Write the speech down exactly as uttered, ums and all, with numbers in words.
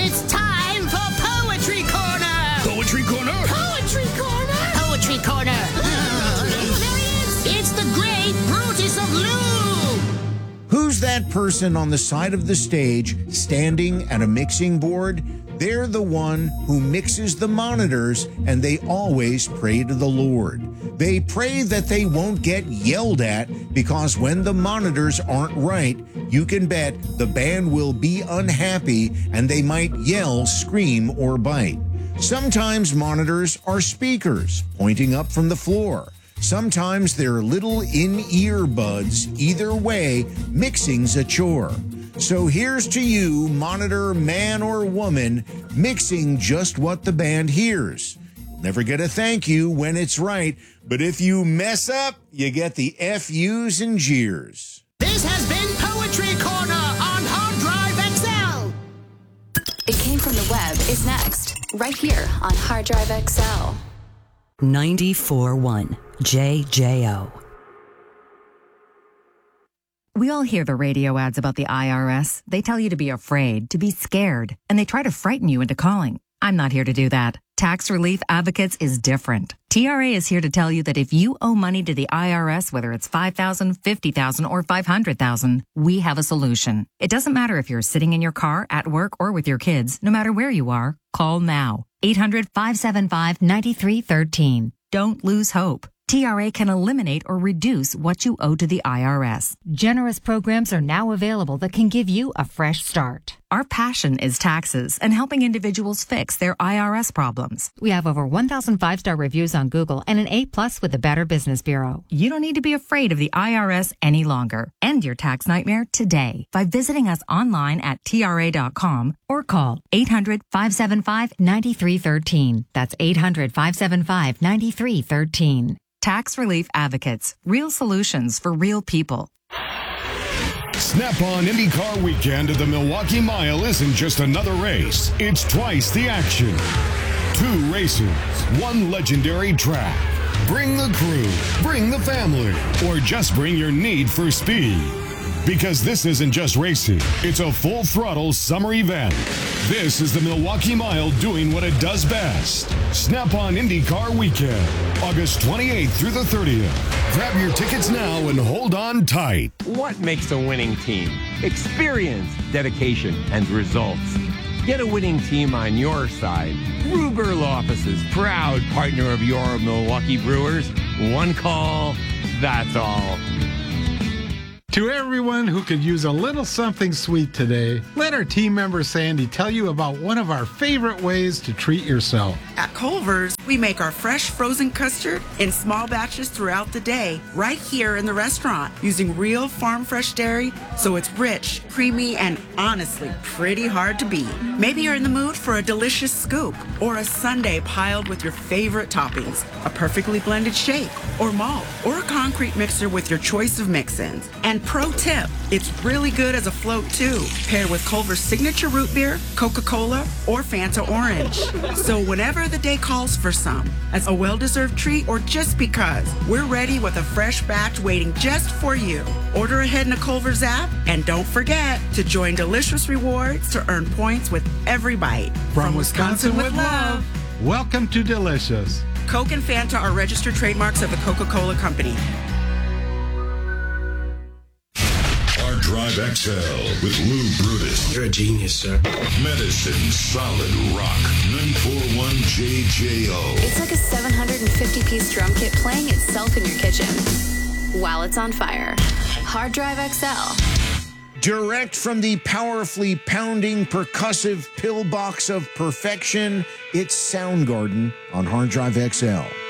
It's time for Poetry Corner! Poetry Corner? Poetry Corner! Poetry Corner! There he is! It's the great Brutus of Lou! Who's that person on the side of the stage standing at a mixing board? They're the one who mixes the monitors, and they always pray to the Lord. They pray that they won't get yelled at, because when the monitors aren't right, you can bet the band will be unhappy and they might yell, scream, or bite. Sometimes monitors are speakers pointing up from the floor. Sometimes they're little in-ear buds. Either way, mixing's a chore. So here's to you, monitor man or woman, mixing just what the band hears. You'll never get a thank you when it's right, but if you mess up, you get the F U's and jeers. This has been Poetry Corner on Hard Drive X L. It Came From the Web is next, right here on Hard Drive X L. ninety-four point one J J O. We all hear the radio ads about the I R S. They tell you to be afraid, to be scared, and they try to frighten you into calling. I'm not here to do that. Tax Relief Advocates is different. T R A is here to tell you that if you owe money to the I R S, whether it's five thousand dollars, fifty thousand dollars, or five hundred thousand dollars, we have a solution. It doesn't matter if you're sitting in your car, at work, or with your kids. No matter where you are, call now. eight hundred, five seven five, nine three one three. Don't lose hope. T R A can eliminate or reduce what you owe to the I R S. Generous programs are now available that can give you a fresh start. Our passion is taxes and helping individuals fix their I R S problems. We have over one thousand five-star reviews on Google and an A plus with the Better Business Bureau. You don't need to be afraid of the I R S any longer. End your tax nightmare today by visiting us online at T R A dot com or call eight hundred, five seven five, nine three one three. That's eight hundred, five seven five, nine three one three. Tax Relief Advocates. Real solutions for real people. Snap-on IndyCar weekend at the Milwaukee Mile isn't just another race. It's twice the action. Two races, one legendary track. Bring the crew, bring the family, or just bring your need for speed. Because this isn't just racing, it's a full-throttle summer event. This is the Milwaukee Mile doing what it does best. Snap-on IndyCar Weekend, August twenty-eighth through the thirtieth. Grab your tickets now and hold on tight. What makes a winning team? Experience, dedication, and results. Get a winning team on your side. Ruberl Offices, proud partner of your Milwaukee Brewers. One call, that's all. To everyone who could use a little something sweet today, let our team member Sandy tell you about one of our favorite ways to treat yourself. At Culver's, we make our fresh frozen custard in small batches throughout the day, right here in the restaurant, using real farm fresh dairy, so it's rich, creamy, and honestly pretty hard to beat. Maybe you're in the mood for a delicious scoop, or a sundae piled with your favorite toppings, a perfectly blended shake, or malt, or a concrete mixer with your choice of mix-ins. And pro tip, it's really good as a float too, paired with Culver's signature root beer, Coca-Cola, or Fanta Orange. So whenever the day calls for some, as a well-deserved treat or just because, we're ready with a fresh batch waiting just for you. Order ahead in the Culver's app, and don't forget to join Delicious Rewards to earn points with every bite. From, From Wisconsin, Wisconsin with love, welcome to Delicious. Coke and Fanta are registered trademarks of the Coca-Cola Company. Drive X L with Lou Brutus. You're a genius, sir. Medicine Solid Rock. nine four one J J O. It's like a seven hundred fifty piece drum kit playing itself in your kitchen while it's on fire. Hard Drive X L. Direct from the powerfully pounding percussive pillbox of perfection, it's Soundgarden on Hard Drive X L.